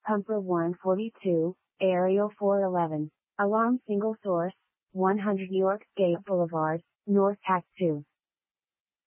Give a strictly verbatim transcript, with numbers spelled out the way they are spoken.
Pumper one forty-two, Aerial four eleven, Alarm Single Source, one hundred York Gate Boulevard, North Act two.